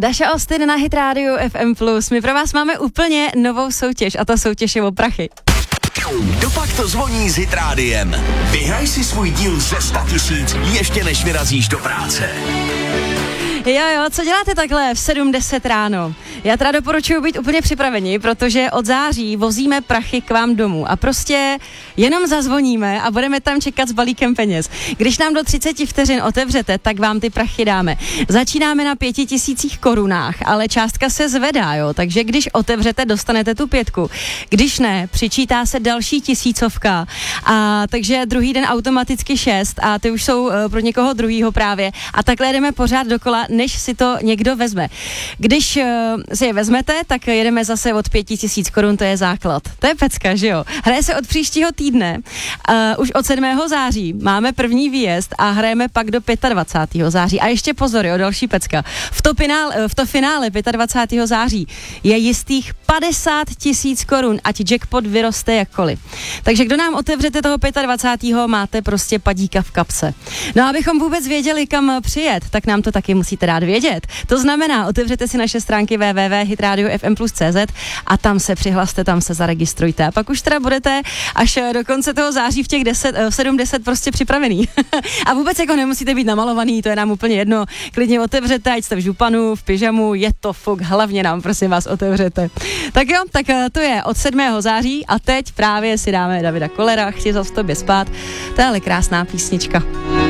Daša Austin na Hit Radio FM+. My pro vás máme úplně novou soutěž a ta soutěž je o prachy. Dopak to zvoní s Hit Rádiem. Vyhraj si svůj díl ze 100 000 ještě než vyrazíš do práce. Jo, co děláte takhle v 7:10 ráno? Já teda doporučuji být úplně připraveni, protože od září vozíme prachy k vám domů a prostě jenom zazvoníme a budeme tam čekat s balíkem peněz. Když nám do 30 vteřin otevřete, tak vám ty prachy dáme. Začínáme na 5 000 korunách, ale částka se zvedá, jo, takže když otevřete, dostanete tu 5. Když ne, přičítá se další 1000 a takže druhý den automaticky 6 a ty už jsou pro někoho druhýho právě a takhle jdeme pořád dokola, než si to někdo vezme. Když si je vezmete, tak jedeme zase od 5 000 korun, to je základ. To je pecka, že jo? Hraje se od příštího týdne, už od 7. září máme první výjezd a hrajeme pak do 25. září. A ještě pozor, jo, další pecka. V to finále 25. září je jistých 50 000 korun, ať jackpot vyroste jakkoliv. Takže kdo nám otevřete toho 25. máte prostě padíka v kapse. No a abychom vůbec věděli, kam přijet, tak nám to taky musíte dát vědět. To znamená, otevřete si naše stránky www.hitradiofm+cz a tam se přihlaste, tam se zaregistrujte. A pak už teda budete až do konce toho září v těch 7:10 prostě připravený. A vůbec jako nemusíte být namalovaný, to je nám úplně jedno. Klidně otevřete, ať jste v županu, v pyžamu, je to fuk, hlavně nám prosím vás otevřete. Tak jo, tak to je od 7. září a teď právě si dáme Davida Kollera, Chci zas v tobě spát. To je ale krásná písnička.